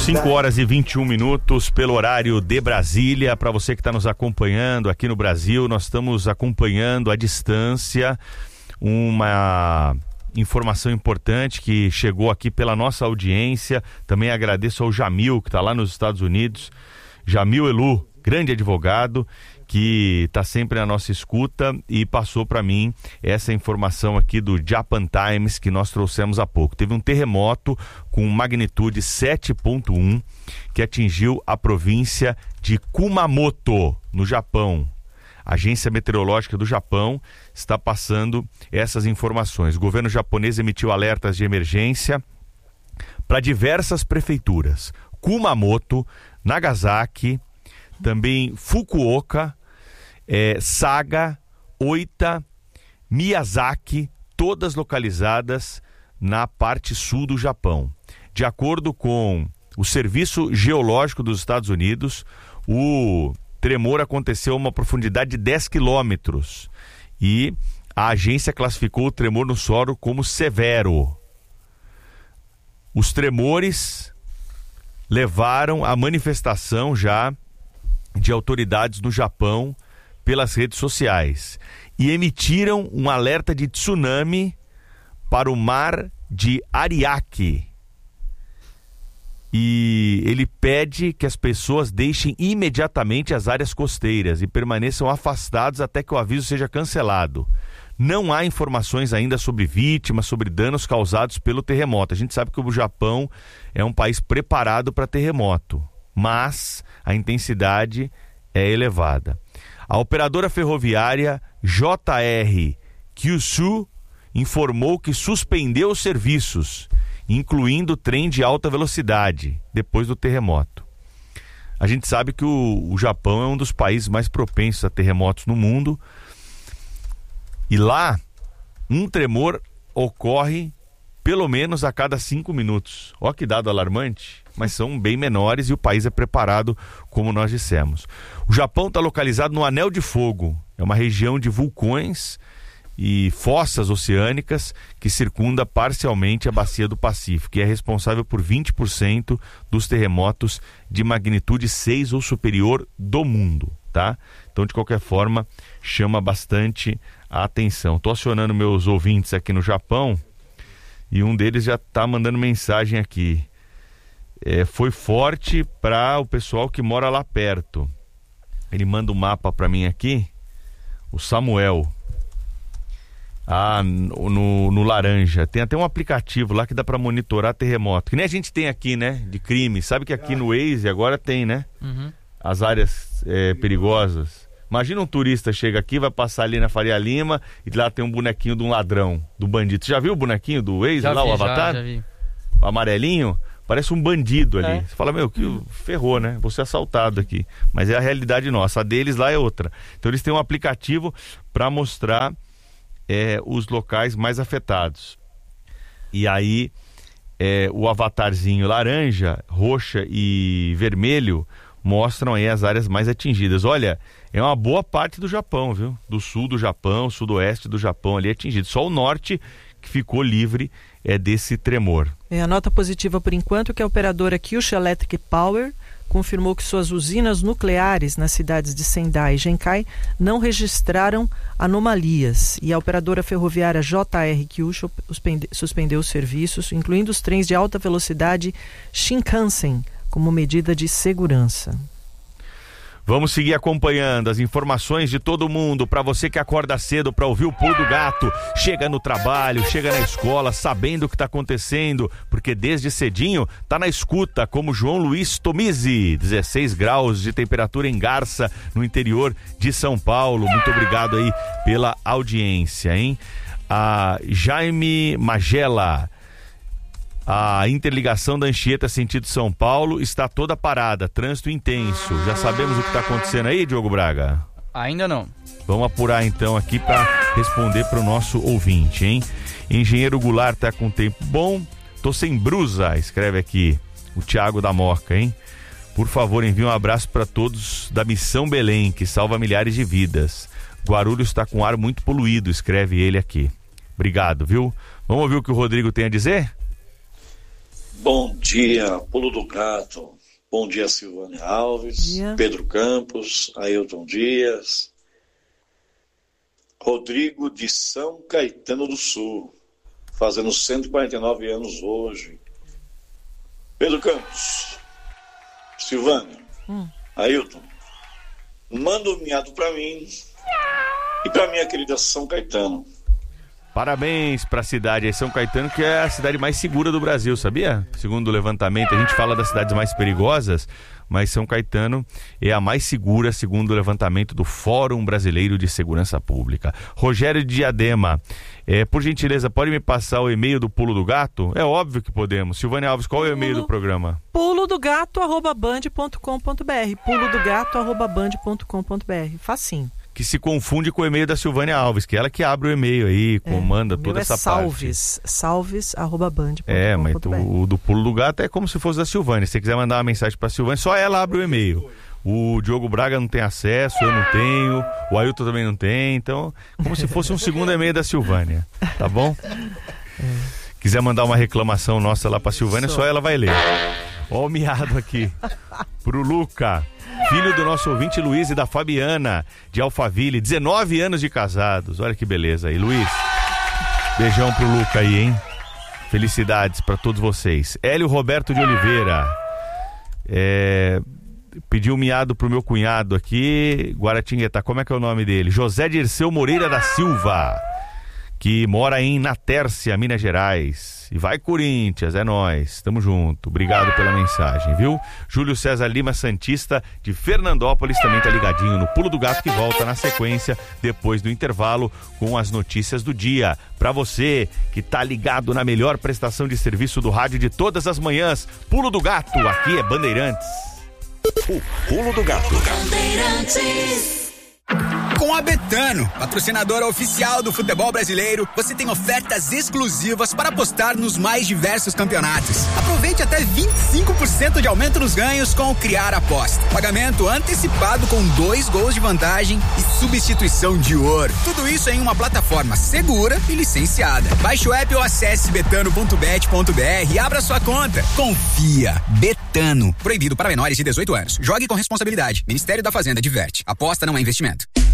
5 horas e 21 minutos pelo horário de Brasília. Para você que está nos acompanhando aqui no Brasil, nós estamos acompanhando à distância uma informação importante que chegou aqui pela nossa audiência. Também agradeço ao Jamil, que está lá nos Estados Unidos. Jamil Elu, grande advogado, que está sempre na nossa escuta e passou para mim essa informação aqui do Japan Times que nós trouxemos há pouco. Teve um terremoto com magnitude 7.1 que atingiu a província de Kumamoto, no Japão. A Agência Meteorológica do Japão está passando essas informações. O governo japonês emitiu alertas de emergência para diversas prefeituras. Kumamoto, Nagasaki, também Fukuoka, Saga, Oita, Miyazaki, todas localizadas na parte sul do Japão. De acordo com o Serviço Geológico dos Estados Unidos, o tremor aconteceu a uma profundidade de 10 quilômetros e a agência classificou o tremor no solo como severo. Os tremores levaram à manifestação já de autoridades no Japão pelas redes sociais e emitiram um alerta de tsunami para o mar de Ariake. E ele pede que as pessoas deixem imediatamente as áreas costeiras e permaneçam afastados até que o aviso seja cancelado. Não há informações ainda sobre vítimas, sobre danos causados pelo terremoto. A gente sabe que o Japão é um país preparado para terremoto, mas a intensidade é elevada. A operadora ferroviária JR Kyushu informou que suspendeu os serviços, incluindo o trem de alta velocidade, depois do terremoto. A gente sabe que o Japão é um dos países mais propensos a terremotos no mundo, e lá um tremor ocorre pelo menos a cada 5 minutos. Ó que dado alarmante, mas são bem menores e o país é preparado, como nós dissemos. O Japão está localizado no Anel de Fogo, é uma região de vulcões e fossas oceânicas que circunda parcialmente a bacia do Pacífico e é responsável por 20% dos terremotos de magnitude 6 ou superior do mundo, tá? Então, de qualquer forma, chama bastante a atenção. Estou acionando meus ouvintes aqui no Japão e um deles já está mandando mensagem aqui. Foi forte para o pessoal que mora lá perto. Ele manda um mapa para mim aqui, o Samuel. No laranja. Tem até um aplicativo lá que dá para monitorar terremoto. Que nem a gente tem aqui, né? De crime. Sabe que aqui no Waze agora tem, né? Uhum. As áreas perigosas. Imagina um turista chega aqui, vai passar ali na Faria Lima e lá tem um bonequinho de um ladrão, do bandido. Você já viu o bonequinho do Waze lá, o Avatar? Já vi. O amarelinho? Parece um bandido ali. Você fala, que ferrou, né? Vou ser assaltado aqui. Mas é a realidade nossa. A deles lá é outra. Então eles têm um aplicativo para mostrar os locais mais afetados. E aí o avatarzinho laranja, roxa e vermelho mostram aí as áreas mais atingidas. Olha, é uma boa parte do Japão, viu? Do sul do Japão, sudoeste do Japão ali atingido. Só o norte que ficou livre desse tremor. A nota positiva por enquanto é que a operadora Kyushu Electric Power confirmou que suas usinas nucleares nas cidades de Sendai e Genkai não registraram anomalias e a operadora ferroviária JR Kyushu suspendeu os serviços, incluindo os trens de alta velocidade Shinkansen, como medida de segurança. Vamos seguir acompanhando as informações de todo mundo para você que acorda cedo para ouvir o Pulo do Gato. Chega no trabalho, chega na escola, sabendo o que está acontecendo, porque desde cedinho tá na escuta, como João Luiz Tomizi. 16 graus de temperatura em Garça, no interior de São Paulo. Muito obrigado aí pela audiência, hein? A Jaime Magela. A interligação da Anchieta sentido São Paulo está toda parada, trânsito intenso. Já sabemos o que está acontecendo aí, Diogo Braga? Ainda não. Vamos apurar então aqui para responder para o nosso ouvinte, hein? Engenheiro Goulart está com tempo bom, tô sem brusa, escreve aqui o Thiago da Moca, hein? Por favor, envie um abraço para todos da Missão Belém, que salva milhares de vidas. Guarulhos está com ar muito poluído, escreve ele aqui. Obrigado, viu? Vamos ouvir o que o Rodrigo tem a dizer? Bom dia, Pulo do Gato. Bom dia, Silvânia Alves, Pedro Campos, Ailton Dias, Rodrigo de São Caetano do Sul, fazendo 149 anos hoje. Pedro Campos, Silvânia, Ailton, manda um miado para mim e para minha querida São Caetano. Parabéns para a cidade de São Caetano, que é a cidade mais segura do Brasil, sabia? Segundo o levantamento, a gente fala das cidades mais perigosas, mas São Caetano é a mais segura, segundo o levantamento do Fórum Brasileiro de Segurança Pública. Rogério de Diadema, por gentileza, pode me passar o e-mail do Pulo do Gato? É óbvio que podemos. Silvânia Alves, qual é o e-mail do programa? pulodogato@band.com.br, pulodogato@band.com.br, facinho. Que se confunde com o e-mail da Silvânia Alves, que é ela que abre o e-mail aí, comanda toda essa salves, parte. salves@band.com.br. Mas o do Pulo do Gato é como se fosse da Silvânia. Se você quiser mandar uma mensagem pra Silvânia, só ela abre o e-mail. O Diogo Braga não tem acesso, eu não tenho, o Ailton também não tem, então, como se fosse um segundo e-mail da Silvânia, tá bom? Quiser mandar uma reclamação nossa lá pra Silvânia, só ela vai ler. Ó o miado aqui, pro Luca. Filho do nosso ouvinte Luiz e da Fabiana, de Alphaville, 19 anos de casados. Olha que beleza aí, Luiz. Beijão pro Luca aí, hein? Felicidades pra todos vocês. Hélio Roberto de Oliveira. Pediu um miado pro meu cunhado aqui, Guaratinguetá. Como é que é o nome dele? José Dirceu Moreira da Silva, que mora em Natércia, Minas Gerais. E vai, Corinthians, é nóis, tamo junto. Obrigado pela mensagem, viu? Júlio César Lima Santista, de Fernandópolis, também tá ligadinho no Pulo do Gato, que volta na sequência, depois do intervalo, com as notícias do dia. Pra você que tá ligado na melhor prestação de serviço do rádio de todas as manhãs, Pulo do Gato, aqui é Bandeirantes. O Pulo do Gato. Bandeirantes. Com a Betano, patrocinadora oficial do futebol brasileiro, você tem ofertas exclusivas para apostar nos mais diversos campeonatos. Aproveite até 25% de aumento nos ganhos com o Criar Aposta. Pagamento antecipado com 2 gols de vantagem e substituição de ouro. Tudo isso em uma plataforma segura e licenciada. Baixe o app ou acesse betano.bet.br e abra sua conta. Confia. Betano. Proibido para menores de 18 anos. Jogue com responsabilidade. Ministério da Fazenda diverte. Aposta não é investimento.